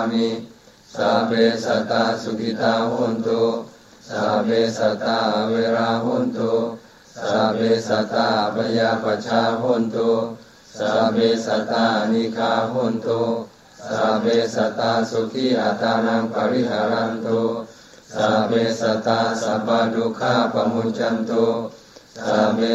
มิสัพเพสัตตาสุขิตาโหนตุสัพเพสัตตาเวราโหนตุสัพเพสัตตาปยาปัชชาโหนตุสัพเพสัตตานิฆาโหนตุสัพเพสัตตาสุขีอัตานังปริหารันตุสัพเพสัตตาสัพพะทุกขาปมุจจันตุสัพเพ